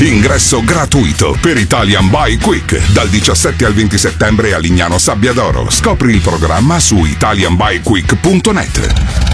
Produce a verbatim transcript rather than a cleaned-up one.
Ingresso gratuito per Italian Buy Quick dal diciassette al venti settembre a Lignano Sabbiadoro. Scopri il programma su italian buy quick punto net.